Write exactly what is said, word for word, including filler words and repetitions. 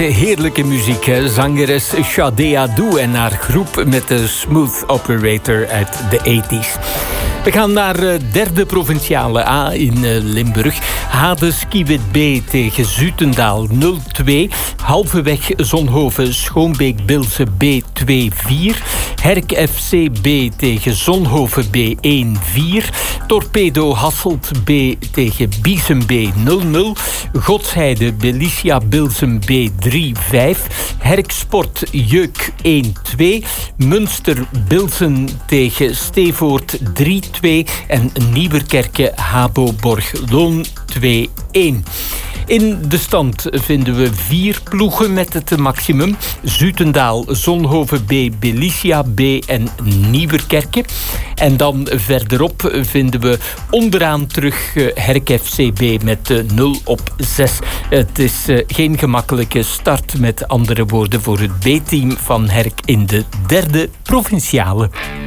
heerlijke muziek. Hè? Zangeres Sade Adou en haar groep met de Smooth Operator uit de tachtiger. We gaan naar uh, derde provinciale A in uh, Limburg. Hades Kiewit B tegen Zutendaal nul twee. Halverweg Zonhoven Schoonbeek Bilse B twee vier. Herk F C B tegen Zonhoven B een vier. Torpedo Hasselt B tegen Biesem B nul nul. Godsheide Belicia Bilsem B drie vijf. Herk Sport Jeuk een twee. Münster Bilsen tegen Stevoort drie twee. En Nieuwerkerke Habo Borg Loon twee een. In de stand vinden we vier ploegen met het maximum. Zutendaal, Zonhoven B, Belicia B en Nieuwerkerke. En dan verderop vinden we onderaan terug Herk F C B met nul op zes. Het is geen gemakkelijke start, met andere woorden, voor het B-team van Herk in de derde provinciale.